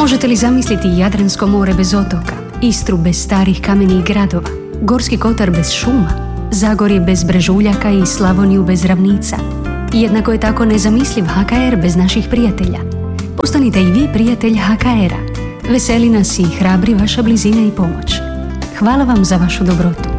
Možete li zamisliti Jadransko more bez otoka, Istru bez starih kamenih gradova, Gorski kotar bez šuma, Zagorje bez brežuljaka i Slavoniju bez ravnica? Jednako je tako nezamisliv HKR bez naših prijatelja. Postanite i vi prijatelj HKR-a. Veseli nas i hrabri vaša blizina i pomoć. Hvala vam za vašu dobrotu.